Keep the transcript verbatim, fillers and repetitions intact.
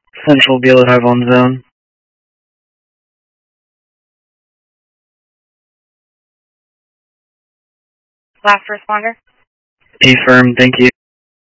Central Bureau High Volume Zone. Last responder. Affirm, thank you.